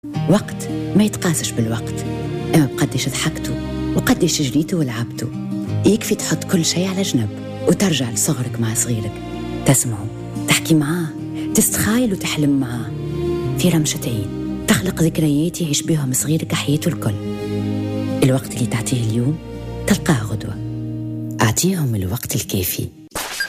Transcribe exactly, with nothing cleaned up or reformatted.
وقت ما يتقاسش بالوقت، أما بقديش ضحكتوا وقديش جريتوا ولعبتوا. يكفي تحط كل شيء على جنب وترجع لصغرك مع صغيرك، تسمعه، تحكي معاه، تستخايل وتحلم معاه في رمشة عين، تخلق ذكريات يعيش بهم صغيرك حياته الكل. الوقت اللي تعطيه اليوم تلقاه غدوة. أعطيهم الوقت الكافي.